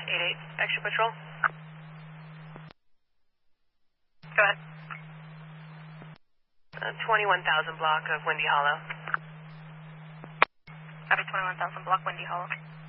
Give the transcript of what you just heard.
8-8, extra patrol. Go ahead. 21,000 block of Windy Hollow. Copy 21,000 block, Windy Hollow.